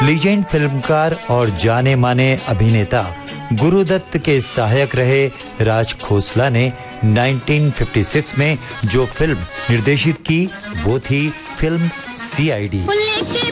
Legend फिल्मकार और जाने माने अभिनेता गुरुदत्त के सहायक रहे राज खोसला ने 1956 में जो फिल्म निर्देशित की वो थी फिल्म CID।